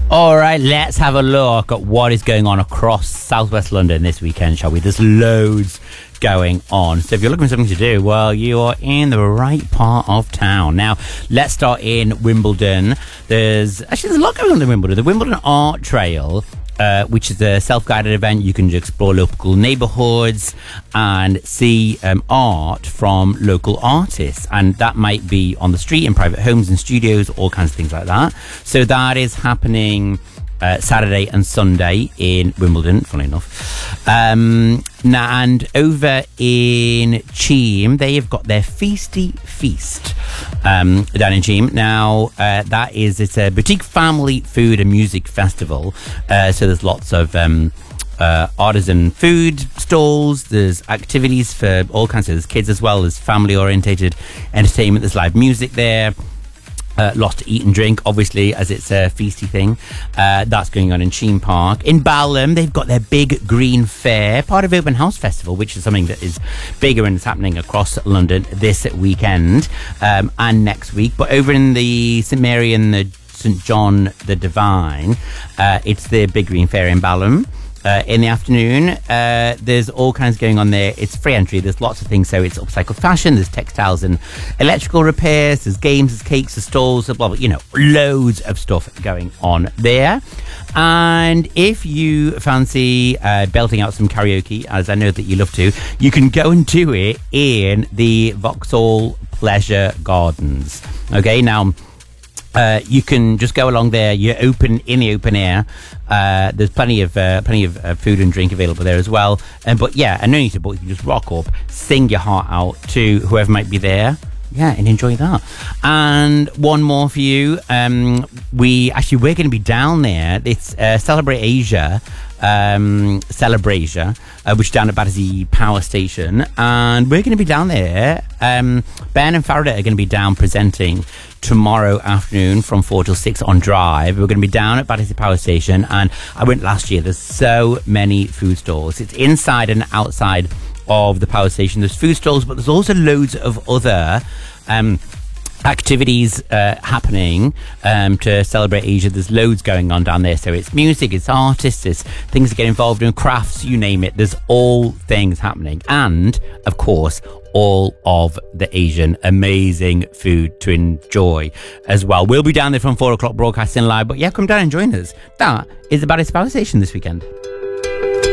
All right, let's have a look at what is going on across southwest London this weekend, shall we? There's loads going on. So if you're looking for something to do, well, you are in the right part of town. Now, let's start in Wimbledon. There's a lot going on in Wimbledon. The Wimbledon Art Trail, which is a self-guided event. You can explore local neighbourhoods and see art from local artists. And that might be on the street, in private homes and studios, all kinds of things like that. So that is happening Saturday and Sunday in Wimbledon, funny enough. Now, and over in Cheam, they have got their Feasty Feast down in Cheam. Now, it's a boutique family food and music festival. So there's lots of artisan food stalls. There's activities for all kinds of kids as well as family-orientated entertainment. There's live music there. Lots to eat and drink, obviously, as it's a feasty thing. That's going on in Cheam Park. In Balham, they've got their Big Green Fair, part of Open House Festival, which is something that is bigger and it's happening across London this weekend and next week. But over in the St Mary and the St John the Divine, it's the Big Green Fair in Balham. In the afternoon, there's all kinds going on there. It's free entry. There's lots of things. So it's upcycled fashion, there's textiles and electrical repairs, there's games, there's cakes, there's stalls, blah, blah, loads of stuff going on there. And if you fancy belting out some karaoke, as I know that you love to, you can go and do it in the Vauxhall Pleasure Gardens. Okay, now you can just go along there. You're in the open air. There's plenty of food and drink available there as well. But no need to book. You can just rock up, sing your heart out to whoever might be there. Yeah, and enjoy that. And one more for you. We're going to be down there. It's Celebrate Asia. Celebrasia, which is down at Battersea Power Station, and we're going to be down there. Ben and Faraday are going to be down presenting tomorrow afternoon from 4 till 6 on Drive. We're going to be down at Battersea Power Station, and I went last year. There's so many food stalls. It's inside and outside of the power station. There's food stalls, but there's also loads of other activities happening to celebrate Asia. There's loads going on down there. So it's music, it's artists, it's things to get involved in, crafts, you name it. There's all things happening. And, of course, all of the Asian amazing food to enjoy as well. We'll be down there from 4 o'clock broadcasting live. But come down and join us. That is the Battersea Power Station this weekend.